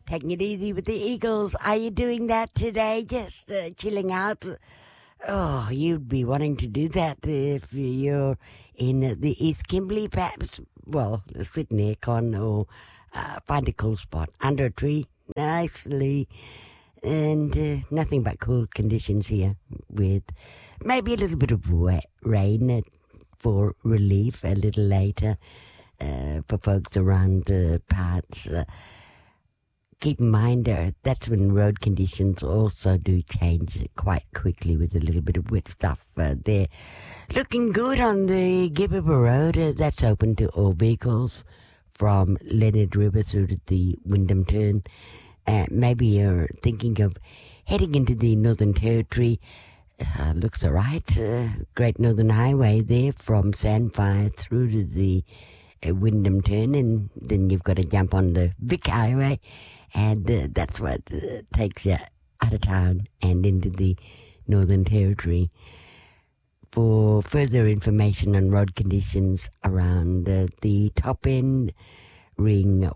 Taking it easy with the Eagles. Are you doing that today? Just chilling out? Oh, you'd be wanting to do that if you're in the East Kimberley, perhaps. Well, sit in aircon or find a cool spot under a tree, nicely. And nothing but cool conditions here with maybe a little bit of rain for relief a little later for folks around parts. Keep in mind that's when road conditions also do change quite quickly with a little bit of wet stuff there. Looking good on the Gibbeba Road. That's open to all vehicles from Leonard River through to the Wyndham Turn. Maybe you're thinking of heading into the Northern Territory. Looks all right. Great Northern Highway there from Sandfire through to the Wyndham Turn, and then you've got to jump on the Vic Highway, and that's what takes you out of town and into the Northern Territory. For further information on road conditions around the top end, ring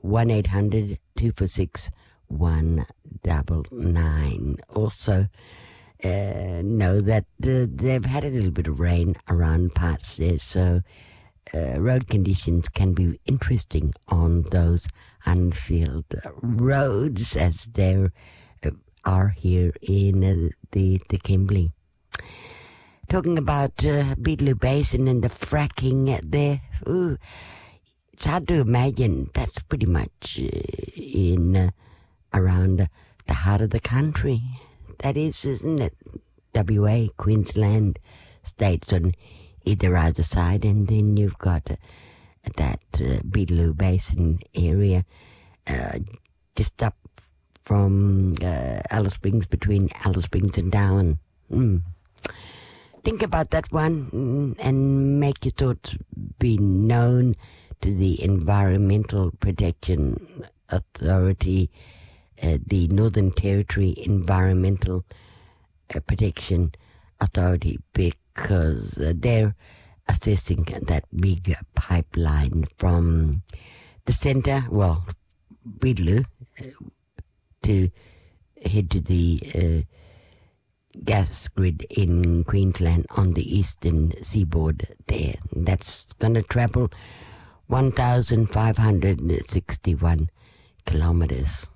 1-800-246-199. Also, know that they've had a little bit of rain around parts there, so road conditions can be interesting on those unsealed roads as there are here in the Kimberley. Talking about Beetaloo Basin and the fracking there, it's hard to imagine that's pretty much in around the heart of the country. That is, isn't it? WA, Queensland states on either side, and then you've got that Beetaloo Basin area just up from Alice Springs, between Alice Springs and Darwin. Think about that one and make your thoughts be known to the Environmental Protection Authority, the Northern Territory Environmental Protection Authority, because they're assessing that big pipeline from the centre, well, Beetaloo, to head to the gas grid in Queensland on the eastern seaboard there. That's going to travel 1,561 kilometres.